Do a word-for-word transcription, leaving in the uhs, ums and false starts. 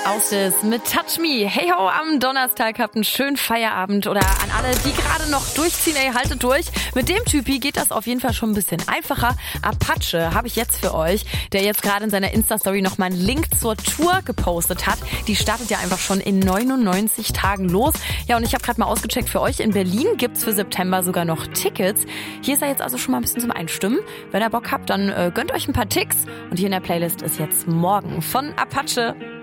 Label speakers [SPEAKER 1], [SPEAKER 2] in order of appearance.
[SPEAKER 1] Austis mit Touch Me. Hey ho, am Donnerstag habt einen schönen Feierabend oder an alle, die gerade noch durchziehen, ey, haltet durch. Mit dem Typi geht das auf jeden Fall schon ein bisschen einfacher. Apache habe ich jetzt für euch, der jetzt gerade in seiner Insta-Story nochmal einen Link zur Tour gepostet hat. Die startet ja einfach schon in neunundneunzig Tagen los. Ja, und ich habe gerade mal ausgecheckt, für euch in Berlin gibt's für September sogar noch Tickets. Hier ist er jetzt also schon mal ein bisschen zum Einstimmen. Wenn ihr Bock habt, dann äh, gönnt euch ein paar Ticks. Und hier in der Playlist ist jetzt Morgen von Apache.